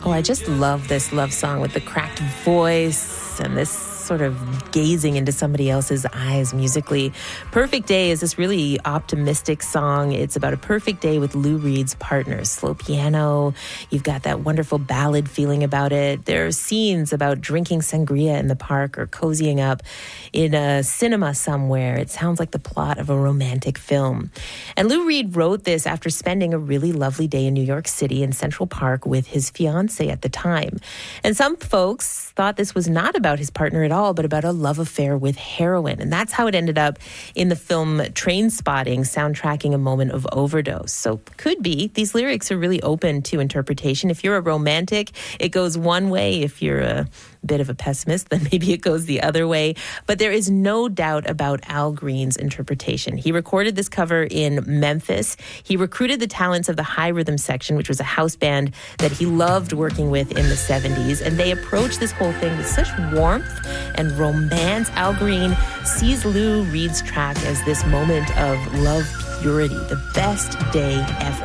Oh, I just love this love song with the cracked voice and this sort of gazing into somebody else's eyes musically. Perfect Day is this really optimistic song. It's about a perfect day with Lou Reed's partners. Slow piano. You've got that wonderful ballad feeling about it. There are scenes about drinking sangria in the park or cozying up in a cinema somewhere. It sounds like the plot of a romantic film. And Lou Reed wrote this after spending a really lovely day in New York City in Central Park with his fiancée at the time. And some folks thought this was not about his partner at all, but about a love affair with heroin. And that's how it ended up in the film Trainspotting, soundtracking a moment of overdose. So could be. These lyrics are really open to interpretation. If you're a romantic, it goes one way. If you're a bit of a pessimist, then maybe it goes the other way. But there is no doubt about Al Green's interpretation. He recorded this cover in Memphis. He recruited the talents of the High Rhythm Section, which was a house band that he loved working with in the 70s. And they approached this whole thing with such warmth and romance. Al Green sees Lou Reed's track as this moment of love purity, the best day ever.